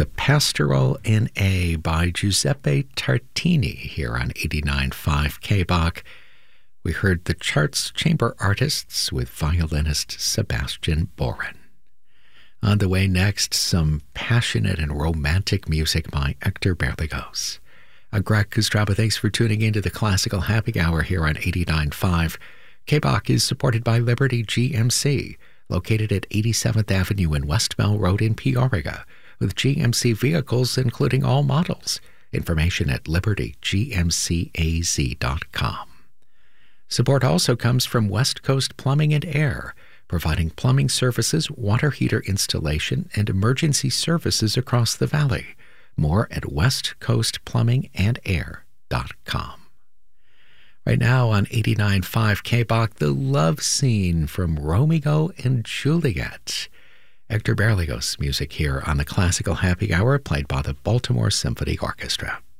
The Pastoral in A by Giuseppe Tartini here on 89.5 KBOK. We heard the Charts Chamber Artists with violinist Sebastian Boren. On the way next, some passionate and romantic music by Hector Berlioz. Greg Kustraba, thanks for tuning into the Classical Happy Hour here on 89.5. KBOK is supported by Liberty GMC, located at 87th Avenue and West Bell Road in Peoria, with GMC vehicles including all models. Information at libertygmcaz.com. Support also comes from West Coast Plumbing and Air, providing plumbing services, water heater installation, and emergency services across the valley. More at westcoastplumbingandair.com. Right now on 89.5 KBOK, the love scene from Romeo and Juliet. Hector Berlioz music here on the Classical Happy Hour, played by the Baltimore Symphony Orchestra.